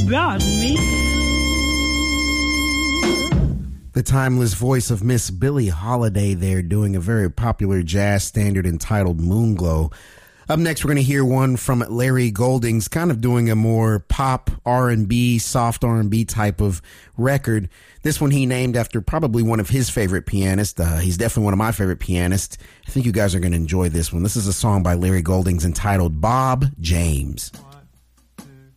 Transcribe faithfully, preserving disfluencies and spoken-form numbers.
brought me. The timeless voice of Miss Billie Holiday there, doing a very popular jazz standard entitled Moonglow. Up next, we're going to hear one from Larry Goldings, kind of doing a more pop R and B, soft R and B type of record. This one he named after probably one of his favorite pianists. Uh, he's definitely one of my favorite pianists. I think you guys are going to enjoy this one. This is a song by Larry Goldings entitled Bob James.